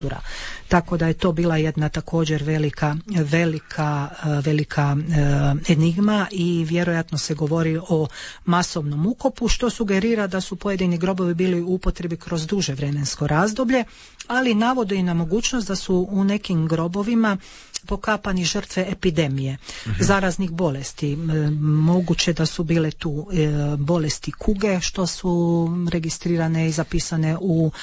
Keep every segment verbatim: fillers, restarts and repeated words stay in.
Tako da je to bila jedna također velika, velika, velika enigma i vjerojatno se govori o masovnom ukopu, što sugerira da su pojedini grobovi bili u upotrebi kroz duže vremensko razdoblje, ali navode i na mogućnost da su u nekim grobovima pokapani žrtve epidemije, mm-hmm. zaraznih bolesti. Moguće da su bile tu bolesti kuge, što su registrirane i zapisane u,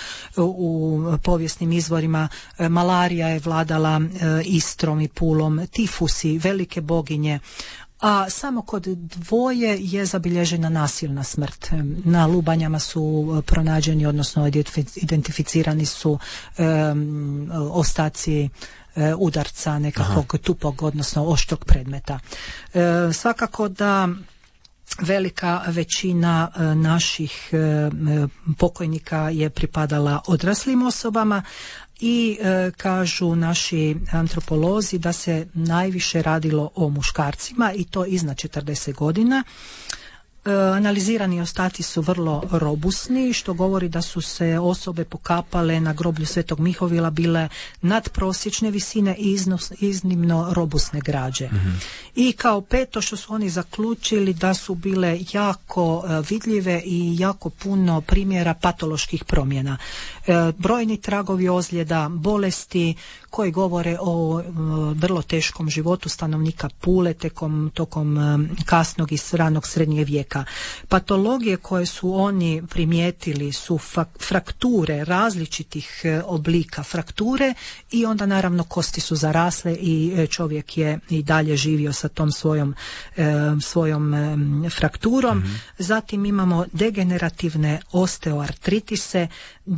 u povijesnim izvorima. Malarija je vladala Istrom i Pulom, tifusi, velike boginje. A samo kod dvoje je zabilježena nasilna smrt. Na lubanjama su pronađeni, odnosno identificirani su um, ostaci udarca nekakvog Aha. tupog, odnosno oštrog predmeta. E, svakako da velika većina e, naših e, pokojnika je pripadala odraslim osobama i e, kažu naši antropolozi da se najviše radilo o muškarcima i to iznad četrdeset godina. Analizirani ostaci su vrlo robusni, što govori da su se osobe pokapale na groblju Svetog Mihovila bile nadprosječne visine i iznos, iznimno robusne građe. Mm-hmm. I kao peto što su oni zaključili da su bile jako vidljive i jako puno primjera patoloških promjena. E, brojni tragovi ozljeda, bolesti koji govore o e, vrlo teškom životu stanovnika Pule tekom, tokom e, kasnog i ranog srednjeg vijeka. Patologije koje su oni primijetili su frakture različitih oblika frakture i onda naravno kosti su zarasle i čovjek je i dalje živio sa tom svojom, svojom frakturom. Mm-hmm. Zatim imamo degenerativne osteoartritise,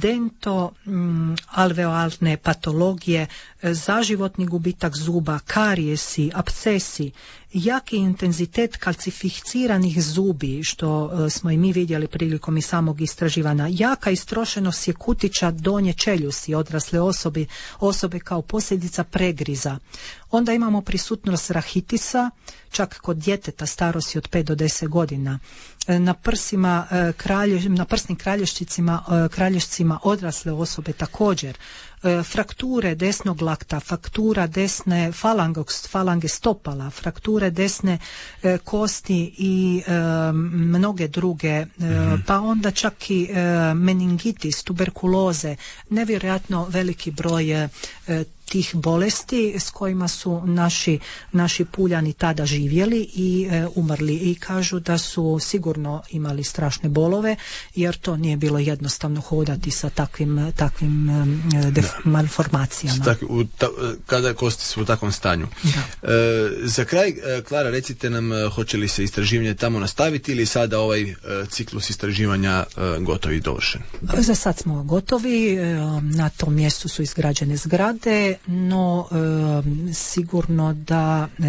dento mm, alveolarne patologije, zaživotni gubitak zuba, karijesi, abscesi, jaki intenzitet kalcificiranih zubi, što uh, smo i mi vidjeli prilikom i samog istraživanja, jaka istrošenost jekutića donje čeljusti odrasle osobe, osobe kao posljedica pregriza. Onda imamo prisutnost rahitisa, čak kod djeteta starosti od pet do deset godina. Na prsima, kralje, na prsnim kralješcima, kralješcima odrasle osobe također. Frakture desnog lakta, fraktura desne falange stopala, frakture desne e, kosti i e, mnoge druge, e, mm-hmm. pa onda čak i e, meningitis, tuberkuloze, nevjerojatno veliki broj e, tih bolesti s kojima su naši, naši Puljani tada živjeli i e, umrli i kažu da su sigurno imali strašne bolove jer to nije bilo jednostavno hodati sa takvim, takvim e, def- malformacijama. Tak, u ta, kada kosti su u takvom stanju. E, za kraj, e, Klara, recite nam e, hoće li se istraživanje tamo nastaviti ili sada ovaj e, ciklus istraživanja e, gotov i dovršen? Za sad smo gotovi, e, na tom mjestu su izgrađene zgrade, no e, sigurno da e,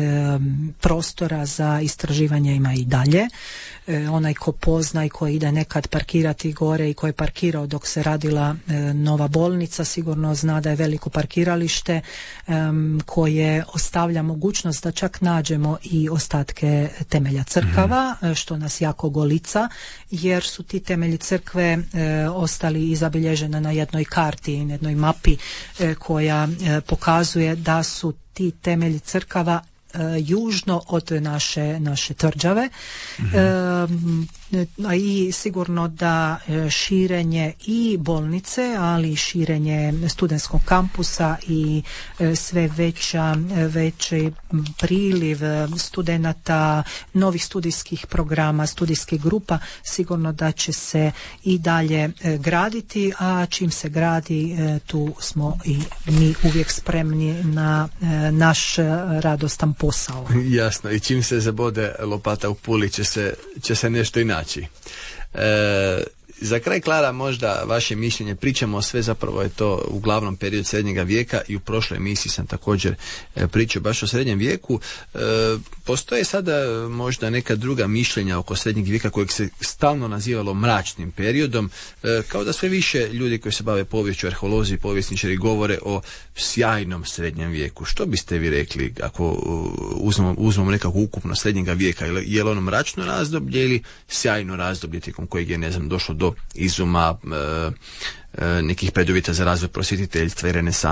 prostora za istraživanje ima i dalje. E, onaj ko pozna i ko ide nekad parkirati gore i ko je parkirao dok se radila e, nova bolnica, sigurno zna da je veliko parkiralište e, koje ostavlja mogućnost da čak nađemo i ostatke temelja crkava, mm-hmm. što nas jako golica, jer su ti temelji crkve e, ostali i zabilježena na jednoj karti, na jednoj mapi e, koja e, pokazuje da su ti temelji crkava e, južno od naše, naše tvrđave. Mm-hmm. E, i sigurno da širenje i bolnice, ali i širenje studentskog kampusa i sve veća, veći priliv studenata, novih studijskih programa, studijskih grupa, sigurno da će se i dalje graditi, a čim se gradi, tu smo i mi uvijek spremni na naš radostan posao. Jasno, i čim se zabode lopata u Puli će se, će se nešto i naći. E, za kraj, Klara, možda vaše mišljenje, pričamo sve, zapravo je to uglavnom period srednjega vijeka i u prošloj emisiji sam također e, pričao baš o srednjem vijeku. E, postoje sada možda neka druga mišljenja oko srednjeg vijeka kojeg se stalno nazivalo mračnim periodom, e, kao da sve više ljudi koji se bave poviješću, arheolozi i povjesničari govore o sjajnom srednjem vijeku. Što biste vi rekli ako uzmemo, uzmemo nekako ukupno srednjega vijeka? Je li ono mračno razdoblje ili sjajno razdoblje tijekom kojeg je, ne znam, došlo do izuma, e, nekih preduvjeta za razvoj prosvjetiteljstva i renesanse